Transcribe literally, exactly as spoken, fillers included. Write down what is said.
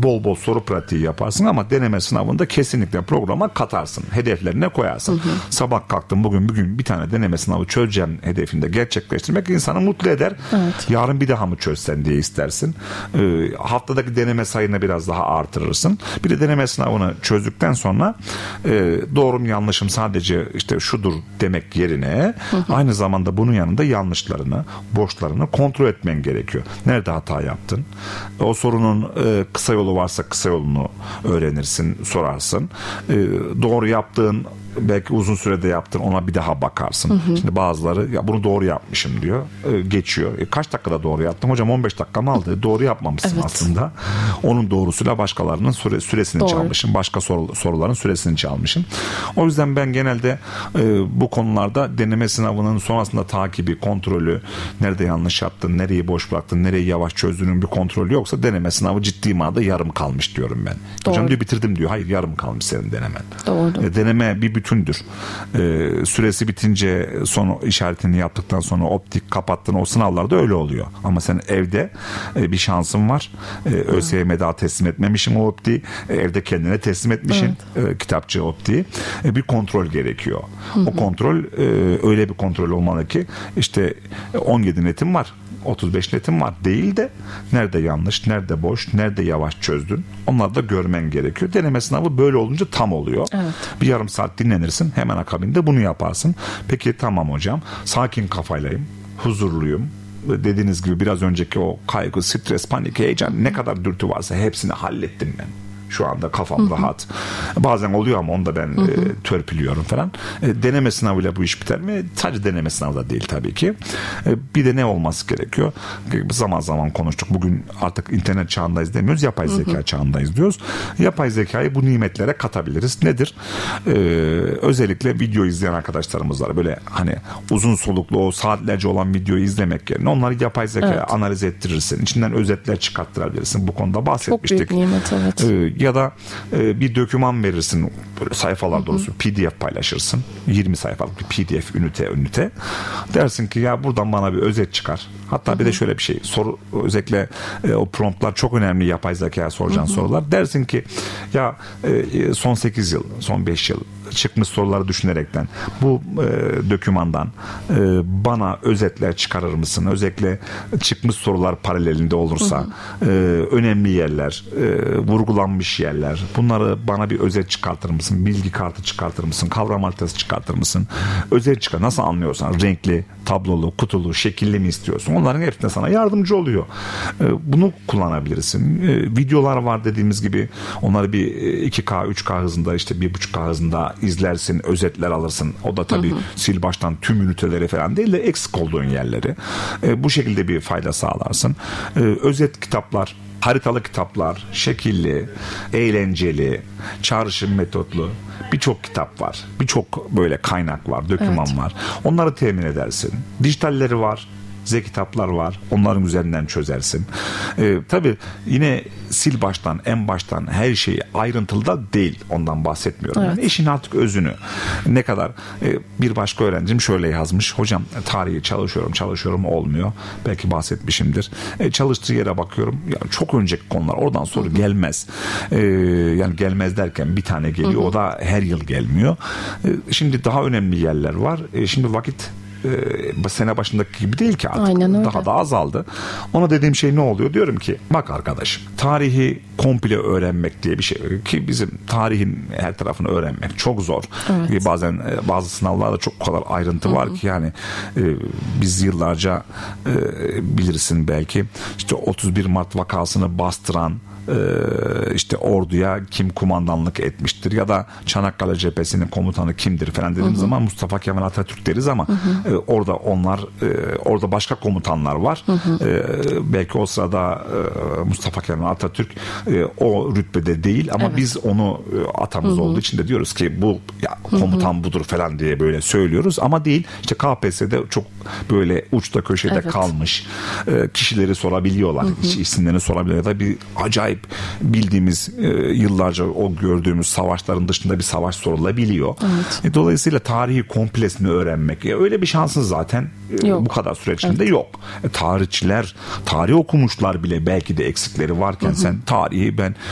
bol bol soru pratiği yaparsın ama deneme sınavında kesinlikle programa katarsın. Hedeflerine koyarsın. Hı hı. Sabah kalktım, bugün bugün bir tane deneme sınavı çözeceğim hedefinde gerçekleştirmek insanı mutlu eder. Evet. Yarın bir daha mı çözsen diye istersin. Ee, haftadaki deneme sayını biraz daha artırırsın. Bir de deneme sınavını çözdükten sonra e, doğru mu yanlışım sadece işte şudur demek yerine hı hı. aynı zamanda bunun yanında yanlışlarını, boşlarını kontrol etmen gerekiyor. Nerede hata yaptın? O sorunun e, kısa yolu varsa kısa yolunu öğrenirsin, sorarsın. E, doğru yaptığın, belki uzun sürede yaptın, ona bir daha bakarsın. Hı hı. Şimdi bazıları ya bunu doğru yapmışım diyor. E, geçiyor. E, kaç dakikada doğru yaptım? Hocam on beş dakika mı aldı? Doğru yapmamışsın evet. aslında. Onun doğrusuyla başkalarının süre, süresini doğru. çalmışım. Başka soru, soruların süresini çalmışım. O yüzden ben genelde e, bu konularda deneme sınavının sonrasında takibi, kontrolü, nerede yanlış yaptın, nereyi boş bıraktın, nereyi yavaş çözdüğünün bir kontrolü yoksa deneme sınavı ciddi manada yarım kalmış diyorum ben. Doğru. Hocam diyor bitirdim diyor. Hayır, yarım kalmış senin denemen. Doğru. E, deneme bir bütündür. Ee, süresi bitince son işaretini yaptıktan sonra optik kapattın, o sınavlarda öyle oluyor. Ama sen evde e, bir şansın var. E, ÖSYM'de daha teslim etmemişim o optiği. E, evde kendine teslim etmişim evet. e, kitapçı optiği. E, bir kontrol gerekiyor. Hı hı. O kontrol e, öyle bir kontrol olmalı ki işte on yedi netim var, otuz beş netim var değil de nerede yanlış, nerede boş, nerede yavaş çözdün, onları da görmen gerekiyor. Deneme sınavı böyle olunca tam oluyor. Evet. Bir yarım saat dinlenirsin, hemen akabinde bunu yaparsın. Peki tamam hocam, sakin kafaylayım, huzurluyum. Dediğiniz gibi biraz önceki o kaygı, stres, panik, heyecan, ne kadar dürtü varsa hepsini hallettim ben. Şu anda kafam hı hı. rahat. Bazen oluyor ama onu da ben hı hı. E, törpülüyorum falan. E, deneme sınavıyla bu iş biter mi? Sadece deneme sınavı da değil tabii ki. E, bir de ne olması gerekiyor? E, zaman zaman konuştuk. Bugün artık internet çağındayız demiyoruz. Yapay zeka hı hı. çağındayız diyoruz. Yapay zekayı bu nimetlere katabiliriz. Nedir? E, özellikle video izleyen arkadaşlarımız var. Böyle hani uzun soluklu o saatlerce olan videoyu izlemek yerine onları yapay zekaya evet. analiz ettirirsin. İçinden özetler çıkarttırabilirsin. Bu konuda bahsetmiştik. Çok büyük nimet evet. E, ya da e, bir doküman verirsin, böyle sayfalar dolusu P D F paylaşırsın, yirmi sayfalık bir P D F ünite ünite, dersin ki ya buradan bana bir özet çıkar. Hatta hı hı. bir de şöyle bir şey soru, özellikle e, o promptlar çok önemli, yapay zekaya soracağın hı hı. sorular. Dersin ki ya e, son sekiz yıl, son beş yıl çıkmış soruları düşünerekten bu e, dokümandan e, bana özetler çıkarır mısın? Özellikle çıkmış sorular paralelinde olursa hı hı. E, önemli yerler, e, vurgulanmış yerler, bunları bana bir özet çıkartır mısın? Bilgi kartı çıkartır mısın? Kavram haritası çıkartır mısın? Özet çıkar. Nasıl anlıyorsan, renkli, tablolu, kutulu, şekilli mi istiyorsun? Onların hepsine sana yardımcı oluyor. E, bunu kullanabilirsin. E, videolar var dediğimiz gibi, onları bir iki K, üç K hızında, işte bir buçuk K hızında izlersin, özetler alırsın. O da tabii hı hı. sil baştan tüm üniteleri falan değil de eksik olduğun yerleri. E, bu şekilde bir fayda sağlarsın. E, özet kitaplar, haritalı kitaplar, şekilli, eğlenceli, çağrışım metotlu birçok kitap var. Birçok böyle kaynak var, doküman evet. var. Onları temin edersin. Dijitalleri var. Z-kitaplar var. Onların üzerinden çözersin. Ee, tabii yine sil baştan, en baştan her şeyi ayrıntılı da değil. Ondan bahsetmiyorum. Evet. Yani işin artık özünü. Ne kadar e, bir başka öğrencim şöyle yazmış. Hocam tarihi çalışıyorum, çalışıyorum olmuyor. Belki bahsetmişimdir. E, çalıştığı yere bakıyorum. Yani çok önceki konular. Oradan soru Hı-hı. gelmez. E, yani gelmez derken bir tane geliyor. Hı-hı. O da her yıl gelmiyor. E, şimdi daha önemli yerler var. E, şimdi vakit Ee, sene başındaki gibi değil ki artık. Daha da azaldı. Ona dediğim şey ne oluyor? Diyorum ki bak arkadaşım, tarihi komple öğrenmek diye bir şey ki bizim tarihin her tarafını öğrenmek çok zor. Evet. Bazen bazı sınavlarda çok kadar ayrıntı Hı-hı. var ki yani e, biz yıllarca e, bilirsin belki işte otuz bir Mart vakasını bastıran Ee, işte orduya kim kumandanlık etmiştir ya da Çanakkale cephesinin komutanı kimdir falan dediğimiz hı hı. zaman Mustafa Kemal Atatürk deriz ama hı hı. E, orada onlar e, orada başka komutanlar var. Hı hı. E, belki o sırada e, Mustafa Kemal Atatürk e, o rütbede değil ama evet. biz onu e, atamız hı hı. olduğu için de diyoruz ki bu ya, komutan hı hı. budur falan diye böyle söylüyoruz ama değil. İşte K P S S'de çok böyle uçta köşede evet. kalmış e, kişileri sorabiliyorlar. Hı hı. Hiç isimlerini sorabiliyorlar ya da bir acayip bildiğimiz e, yıllarca o gördüğümüz savaşların dışında bir savaş sorulabiliyor. Evet. E, dolayısıyla tarihi komplesini öğrenmek ya öyle bir şansın zaten e, bu kadar süreç içinde evet. yok. E, tarihçiler, tarih okumuşlar bile belki de eksikleri varken hı hı. sen tarihi ben